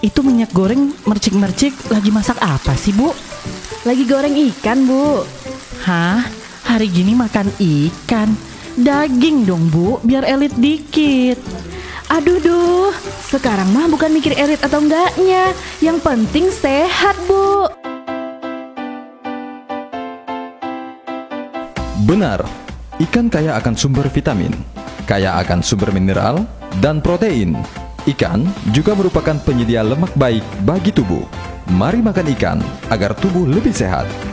Itu minyak goreng mercik-mercik lagi masak apa sih, Bu? Lagi goreng ikan, Bu. Hah? Hari gini makan ikan? Daging dong, Bu, biar elit dikit. Aduh duh, sekarang mah bukan mikir elit atau enggaknya, yang penting sehat, Bu. Benar, ikan kaya akan sumber vitamin, kaya akan sumber mineral, dan protein. Ikan juga merupakan penyedia lemak baik bagi tubuh. Mari makan ikan agar tubuh lebih sehat.